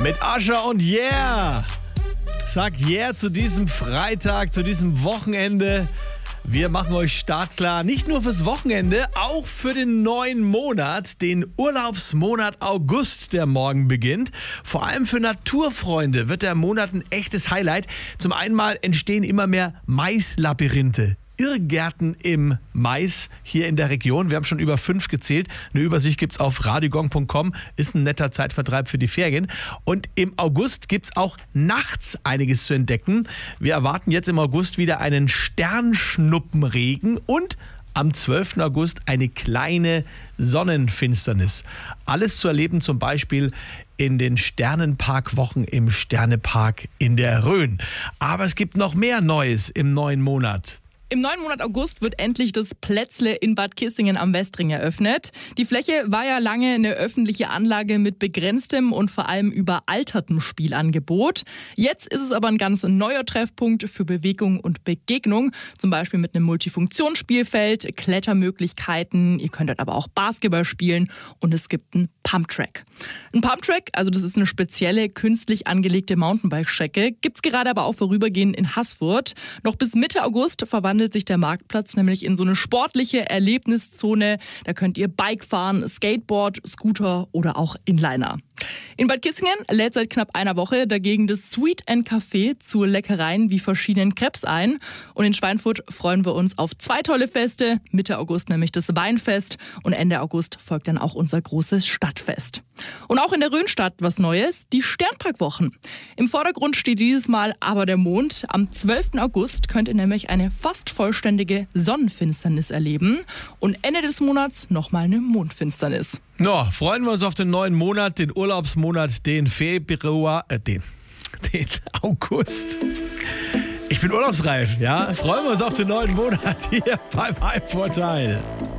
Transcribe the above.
mit Ascher und Yeah. Sag Yeah zu diesem Freitag, zu diesem Wochenende. Wir machen euch startklar, nicht nur fürs Wochenende, auch für den neuen Monat, den Urlaubsmonat August, der morgen beginnt. Vor allem für Naturfreunde wird der Monat ein echtes Highlight. Zum einen mal entstehen immer mehr Maislabyrinthe. Irrgärten im Mais hier in der Region. Wir haben schon über 5 gezählt. Eine Übersicht gibt es auf radiogong.com. Ist ein netter Zeitvertreib für die Ferien. Und im August gibt es auch nachts einiges zu entdecken. Wir erwarten jetzt im August wieder einen Sternschnuppenregen und am 12. August eine kleine Sonnenfinsternis. Alles zu erleben zum Beispiel in den Sternenparkwochen im Sternepark in der Rhön. Aber es gibt noch mehr Neues im neuen Monat. Im neuen Monat August wird endlich das Plätzle in Bad Kissingen am Westring eröffnet. Die Fläche war ja lange eine öffentliche Anlage mit begrenztem und vor allem überaltertem Spielangebot. Jetzt ist es aber ein ganz neuer Treffpunkt für Bewegung und Begegnung. Zum Beispiel mit einem Multifunktionsspielfeld, Klettermöglichkeiten. Ihr könnt dort aber auch Basketball spielen und es gibt einen Pumptrack. Ein Pumptrack, also das ist eine spezielle künstlich angelegte Mountainbike-Strecke, gibt es gerade aber auch vorübergehend in Haßfurt. Noch bis Mitte August verwandelt sich der Marktplatz nämlich in so eine sportliche Erlebniszone. Da könnt ihr Bike fahren, Skateboard, Scooter oder auch Inliner. In Bad Kissingen lädt seit knapp einer Woche dagegen das Sweet & Café zu Leckereien wie verschiedenen Crepes ein. Und in Schweinfurt freuen wir uns auf 2 tolle Feste. Mitte August nämlich das Weinfest und Ende August folgt dann auch unser großes Stadtfest. Und auch in der Rhönstadt was Neues, die Sternparkwochen. Im Vordergrund steht dieses Mal aber der Mond. Am 12. August könnt ihr nämlich eine fast vollständige Sonnenfinsternis erleben. Und Ende des Monats nochmal eine Mondfinsternis. No, freuen wir uns auf den neuen Monat, den Urlaubsmonat, den Februar, den August. Ich bin urlaubsreif, ja? Freuen wir uns auf den neuen Monat hier beim Hype-Portal.